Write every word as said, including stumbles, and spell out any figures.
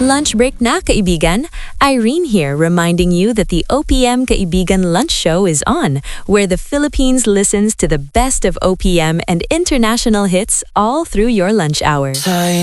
Lunch break na, kaibigan. Irene here, reminding you that the O P M Kaibigan Lunch Show is on, where the Philippines listens to the best of O P M and international hits all through your lunch hour.